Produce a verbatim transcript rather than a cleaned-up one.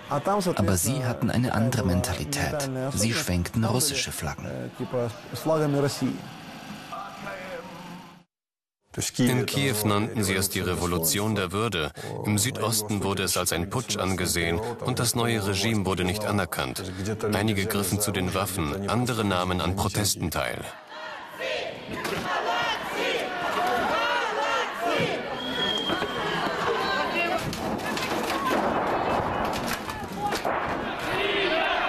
Aber sie hatten eine andere Mentalität. Sie schwenkten russische Flaggen. In Kiew nannten sie es die Revolution der Würde. Im Südosten wurde es als ein Putsch angesehen und das neue Regime wurde nicht anerkannt. Einige griffen zu den Waffen, andere nahmen an Protesten teil.